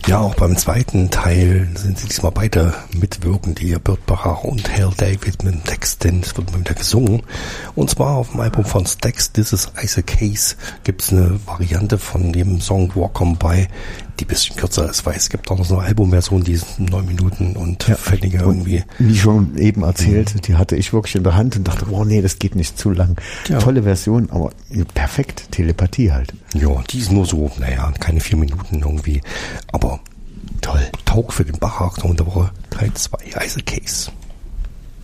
Ja, auch beim zweiten Teil sind sie diesmal beide mitwirkend, die Burt Bacharach und Hal David mit dem Text, denn es wird mal wieder gesungen. Und zwar auf dem Album von Stax, This Is Isaac Hayes, gibt's eine Variante von dem Song Walk On By, die ein bisschen kürzer ist, weil es gibt auch noch so eine Albumversion, die ist 9 Minuten und fälliger irgendwie. Wie schon eben erzählt, die hatte ich wirklich in der Hand und dachte, oh nee, das geht nicht zu lang. Ja. Tolle Version, aber perfekt, Telepathie halt. Ja, die ist nur so, keine 4 Minuten irgendwie, aber toll. Taug für den Bacharach unter Woche Teil 2, Isaac Hayes.